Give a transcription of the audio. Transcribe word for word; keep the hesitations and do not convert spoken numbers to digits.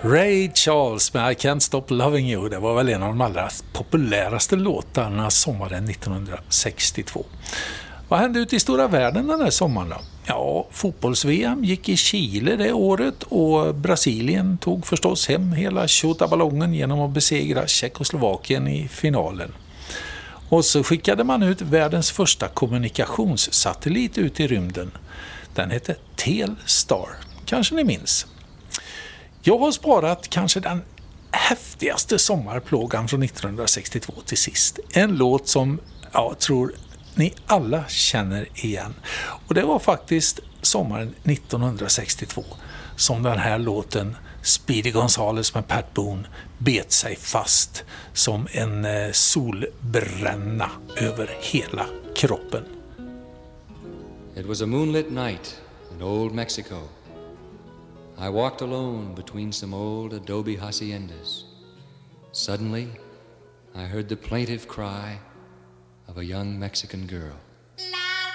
Ray Charles med I Can't Stop Loving You, det var väl en av de allra populäraste låtarna sommaren nittonhundrasextiotvå. Vad hände ute i stora världen den här sommaren då? Ja, fotbolls-V M gick i Chile det året och Brasilien tog förstås hem hela tjottaballongen genom att besegra Tjeckoslovakien i finalen. Och så skickade man ut världens första kommunikationssatellit ut i rymden. Den hette Telstar, kanske ni minns. Jag har sparat kanske den häftigaste sommarplågan från nittonhundrasextiotvå till sist. En låt som jag tror ni alla känner igen. Och det var faktiskt sommaren nittonhundrasextiotvå som den här låten Speedy Gonzales med Pat Boone bet sig fast som en solbränna över hela kroppen. It was a moonlit night in old Mexico. I walked alone between some old adobe haciendas. Suddenly, I heard the plaintive cry of a young Mexican girl.